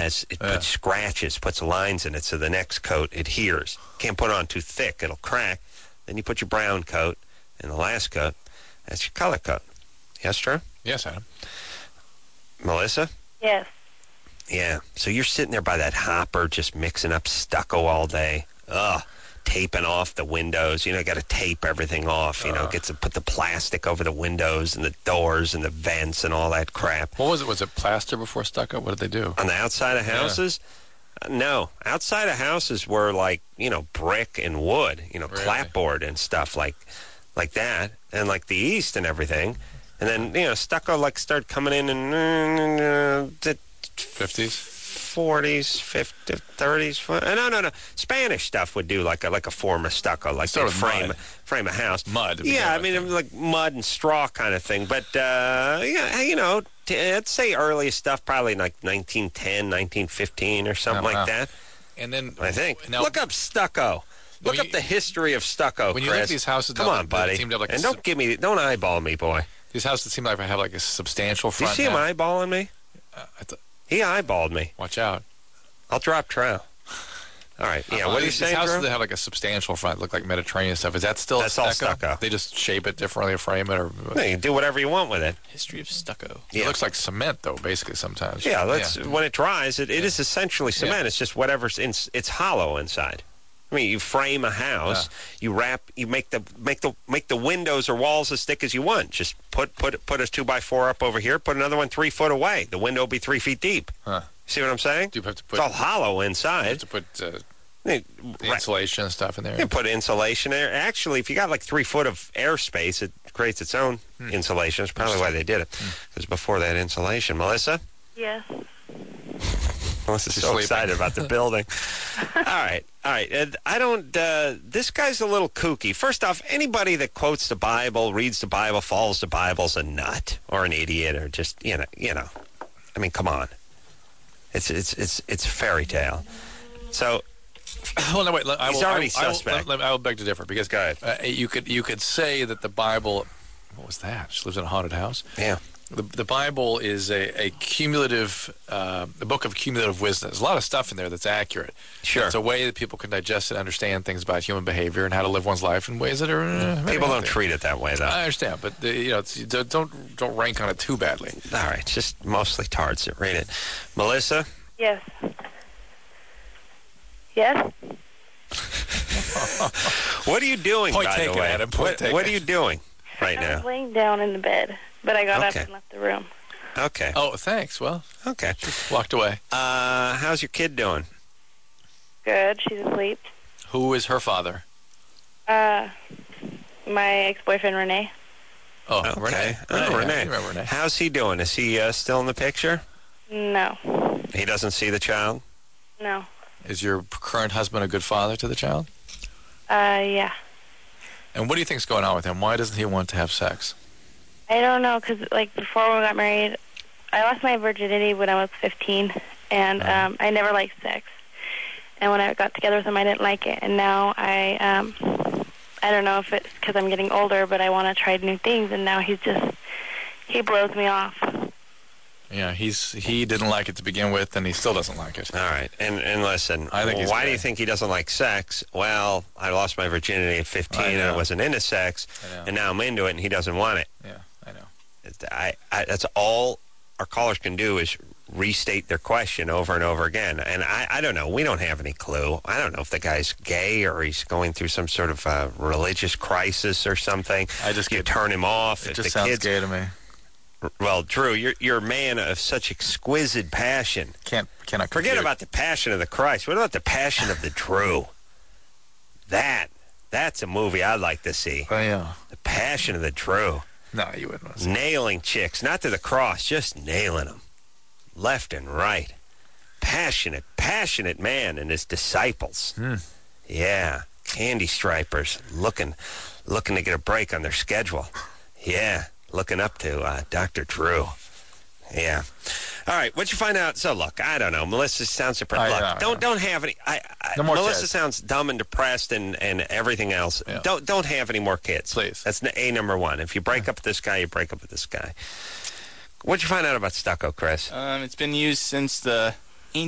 puts scratches, puts lines in it, so the next coat adheres. Can't put it on too thick; it'll crack. Then you put your brown coat, and the last coat, that's your color coat. Yes, Drew? Yes, Adam. Melissa? Yes. Yeah. So you're sitting there by that hopper, just mixing up stucco all day. Ugh. Taping off the windows. You got to tape everything off. Put the plastic over the windows and the doors and the vents and all that crap. What was it? Was it plaster before stucco? What did they do? On the outside of houses? Yeah. No. Outside of houses were like, brick and wood, really? clapboard and stuff like that. And like the east and everything. And then, stucco started coming in the 50s? 40s, 50s, 30s. No. Spanish stuff would do like a form of stucco, like sort of frame a house. Mud. Yeah, it was like mud and straw kind of thing. But, I'd say earliest stuff, probably like 1910, 1915 or something like that. And then, I think. Look up stucco. Look up the history of stucco, when Chris. You look at these houses, come on, buddy. And don't eyeball me, boy. These houses seem like they have like a substantial front. Do you see him eyeballing me? He eyeballed me. Watch out. I'll drop trout. All right. Yeah, what are you saying, These houses Drew? that have like a substantial front, look like Mediterranean stuff. Is that still That's stucco? all stucco. They just shape it differently or frame it? Or No, you can do whatever you want with it. History of stucco. It looks like cement, though, basically, sometimes. Yeah, when it dries, it is essentially cement. Yeah. It's just whatever's it's hollow inside. I mean, you frame a house, you make the windows or walls as thick as you want. Just put a 2x4 up over here, put another one 3 foot away. The window will be 3 feet deep. Huh. See what I'm saying? Do you have to put, it's all hollow inside. You have to put insulation and stuff in there. You put insulation there. Actually, if you got like 3 foot of airspace, it creates its own insulation. That's probably why they did it. Because before that insulation. Melissa? Yes. Melissa's so excited about the building. All right. I don't, this guy's a little kooky. First off, anybody that quotes the Bible, reads the Bible, follows the Bible's a nut or an idiot or just, I mean, come on. It's fairy tale. So, well, no, wait. He's already suspect. I will beg to differ because go ahead. You could say that the Bible. What was that? She lives in a haunted house. Yeah. The Bible is a cumulative, a book of cumulative wisdom. There's a lot of stuff in there that's accurate. Sure. It's a way that people can digest and understand things about human behavior and how to live one's life in ways that are. People don't treat it that way, though. I understand, but don't rank on it too badly. All right, just mostly tards that read it. Melissa? Yes. Yes? What are you doing, Point by taken, the way? Adam. What are you doing right now? I was laying down in the bed, but I got up and left the room. Okay. Oh, thanks. Well, okay. Just walked away. How's your kid doing? Good. She's asleep. Who is her father? My ex-boyfriend, Renee. Oh, okay. Renee. Renee. How's he doing? Is he still in the picture? No. He doesn't see the child? No. Is your current husband a good father to the child? Yeah. And what do you think's going on with him? Why doesn't he want to have sex? I don't know, because, before we got married, I lost my virginity when I was 15, and I never liked sex. And when I got together with him, I didn't like it. And now I don't know if it's because I'm getting older, but I want to try new things, and now he blows me off. Yeah, he didn't like it to begin with, and he still doesn't like it. All right. And listen, why do you think he doesn't like sex? Well, I lost my virginity at 15, and I wasn't into sex, and now I'm into it, and he doesn't want it. Yeah, I know. That's all our callers can do is restate their question over and over again. And I don't know. We don't have any clue. I don't know if the guy's gay or he's going through some sort of religious crisis or something. You turn him off. It just sounds gay to me. Well, Drew, you're a man of such exquisite passion. Cannot forget about the passion of the Christ. What about the passion of the Drew? That's a movie I'd like to see. Oh yeah, the passion of the Drew. No, you wouldn't. Nailing chicks, not to the cross, just nailing them, left and right. Passionate man and his disciples. Yeah, candy stripers looking to get a break on their schedule. Yeah. Looking up to Dr. Drew. Yeah. All right. What'd you find out? So, look, I don't know. Melissa sounds depressed. Don't have any. No more Melissa kids. sounds dumb and depressed and everything else. Yeah. Don't have any more kids. Please. That's number one. If you break up with this guy, you break up with this guy. What'd you find out about stucco, Chris? It's been used since the